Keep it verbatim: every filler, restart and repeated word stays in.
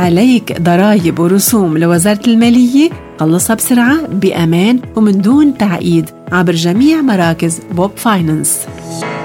عليك ضرائب ورسوم لوزارة المالية، خلصها بسرعة بأمان ومن دون تعقيد عبر جميع مراكز بوب فاينانس.